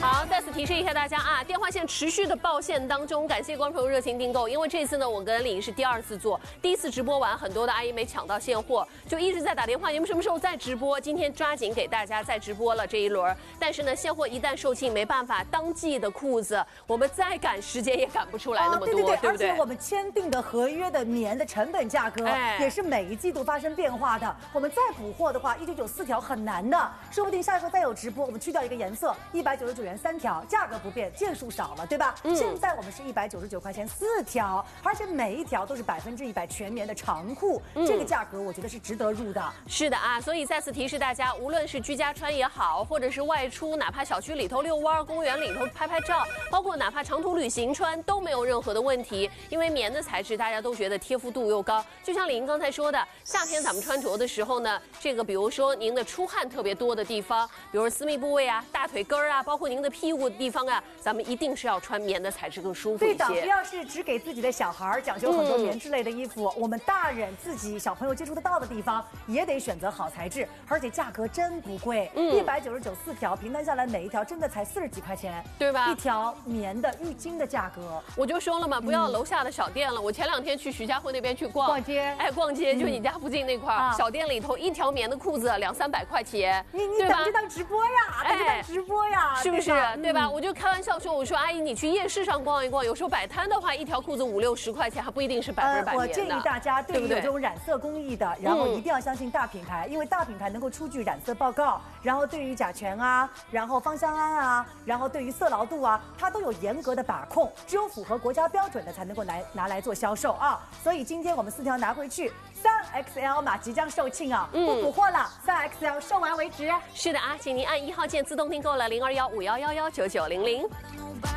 好，再次提示一下大家啊，电话线持续的爆线当中，感谢观众朋友热情订购。因为这次呢，我跟李莹是第2次做，第1次直播完，很多的阿姨没抢到现货，就一直在打电话，你们什么时候再直播？今天抓紧给大家再直播了这一轮。但是呢，现货一旦售罄，没办法，当季的裤子我们再赶时间也赶不出来那么多，对不对？ 而且我们签订的合约的棉的成本价格也是每一季度发生变化的。我们再补货的话，1994条很难的，说不定下一回再有直播，我们去掉一个颜色，199元3条，价格不变，件数少了，对吧？现在我们是199块钱4条，而且每一条都是100%全棉的长裤，这个价格我觉得是值得入的。 是的啊，所以再次提示大家，无论是居家穿也好，或者是外出，哪怕小区里头遛弯、公园里头拍拍照，包括哪怕长途旅行穿都没有任何的问题，因为棉的材质大家都觉得贴肤度又高。就像李莹刚才说的，夏天咱们穿着的时候呢，这个比如说您的出汗特别多的地方，比如私密部位啊、大腿根儿啊，包括您的屁股的地方啊，咱们一定是要穿棉的材质更舒服一些。 对的，不要是只给自己的小孩讲究很多棉质类的衣服，我们大人自己小朋友接触得到的地方也得选择好材质，而且价格真不贵，199 4条，平摊下来每一条真的才40几块钱， 对吧？ 一条棉的浴巾的价格， 我就说了嘛，不要楼下的小店了。我前2天去徐家汇那边去逛街， 逛街就你家附近那块小店里头，一条棉的裤子200-300块钱， 你等着当直播呀，等着当直播呀， 是不是？对吧？我就开玩笑说，我说阿姨，你去夜市上逛一逛，有时候摆摊的话，一条裤子50-60块钱，还不一定是100%棉的。 我建议大家对于有这种染色工艺的，然后一定要相信大品牌，因为大品牌能够出具染色报告，然后对于甲醛啊，然后芳香胺啊，然后对于色牢度啊，它都有严格的把控，只有符合国家标准的才能够拿来做销售啊。所以今天我们4条拿回去，3XL 码即将售罄啊，不补货了，3XL 售完为止。 是的啊，请您按1号键自动订购了0215111990。